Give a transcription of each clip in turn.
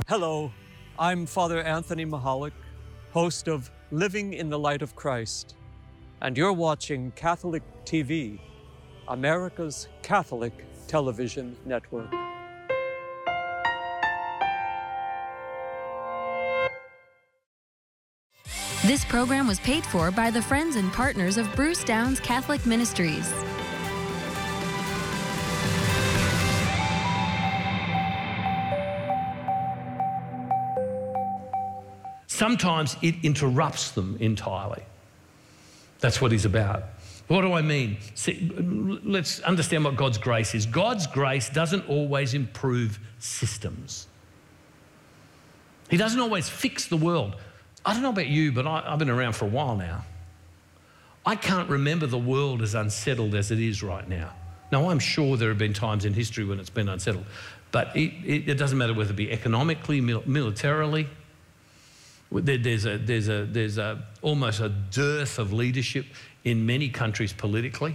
Hello, I'm Father Anthony Mahalik, host of Living in the Light of Christ, and you're watching Catholic TV, America's Catholic television network. This program was paid for by the friends and partners of Bruce Downs Catholic Ministries. Sometimes it interrupts them entirely. That's what he's about. What do I mean? See, let's understand what God's grace is. God's grace doesn't always improve systems. He doesn't always fix the world. I don't know about you, but I've been around for a while now. I can't remember the world as unsettled as it is right now. Now, I'm sure there have been times in history when it's been unsettled, but it doesn't matter whether it be economically, militarily. There's almost a dearth of leadership in many countries politically.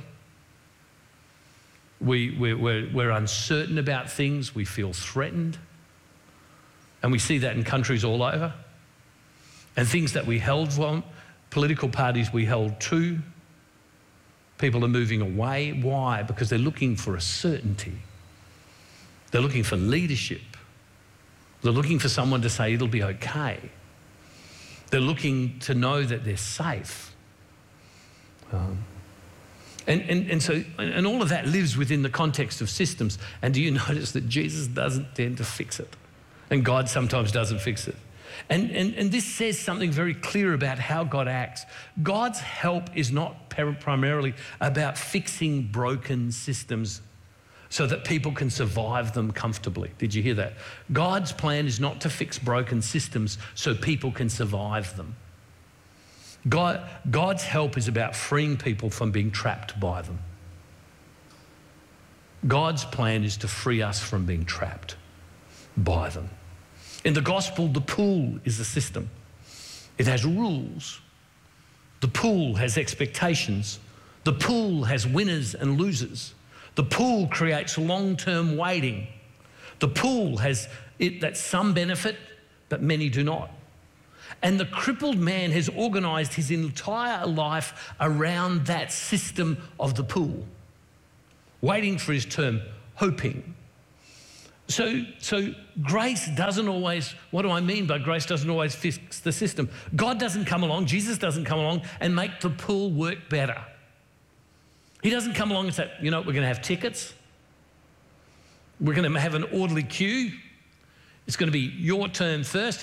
We're uncertain about things. We feel threatened. And we see that in countries all over. And things that we held from, political parties we held to, people are moving away. Why? Because they're looking for a certainty. They're looking for leadership. They're looking for someone to say it'll be okay. They're looking to know that they're safe. And all of that lives within the context of systems. And do you notice that Jesus doesn't tend to fix it? And God sometimes doesn't fix it. And this says something very clear about how God acts. God's help is not primarily about fixing broken systems so that people can survive them comfortably. Did you hear that? God's plan is not to fix broken systems so people can survive them. God's help is about freeing people from being trapped by them. God's plan is to free us from being trapped by them. In the gospel, the pool is a system. It has rules. The pool has expectations. The pool has winners and losers. The pool creates long-term waiting. The pool has that some benefit, but many do not. And the crippled man has organised his entire life around that system of the pool, waiting for his turn, hoping. So grace doesn't always, what do I mean by grace doesn't always fix the system? God doesn't come along, Jesus doesn't come along and make the pool work better. He doesn't come along and say, you know, we're going to have tickets. We're going to have an orderly queue. It's going to be your turn first.